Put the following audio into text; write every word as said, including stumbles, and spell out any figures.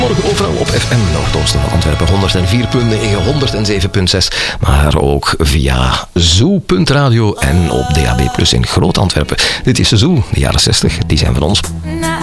Morgen overal op F M Noordoosten van Antwerpen honderd vier komma negen, honderd zeven komma zes. Maar ook via zoo punt radio en op D A B plus in Groot Antwerpen. Dit is Zoo, de jaren zestig, die zijn van ons.